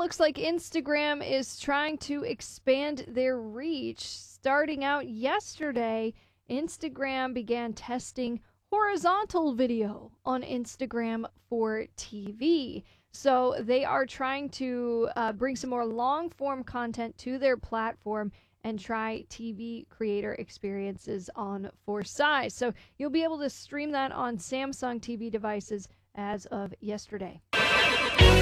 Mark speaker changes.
Speaker 1: looks like Instagram is trying to expand their reach. Starting out yesterday, Instagram began testing horizontal video on Instagram for TV. So they are trying to bring some more long form content to their platform and try TV creator experiences on for size. So you'll be able to stream that on Samsung TV devices as of yesterday.